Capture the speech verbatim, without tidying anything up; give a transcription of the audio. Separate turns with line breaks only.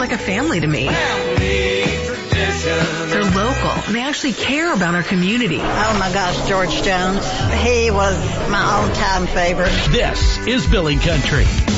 like a family to me.
Family tradition.
They're local, and they actually care about our community.
Oh my gosh, George Jones. He was my all-time favorite.
This is Billy Country.